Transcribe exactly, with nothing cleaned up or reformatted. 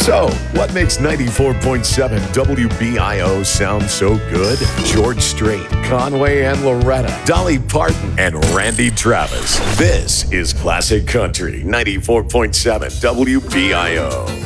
So, what makes ninety-four point seven W B I O sound so good? George Strait, Conway and Loretta, Dolly Parton, and Randy Travis. This is Classic Country ninety-four point seven W B I O.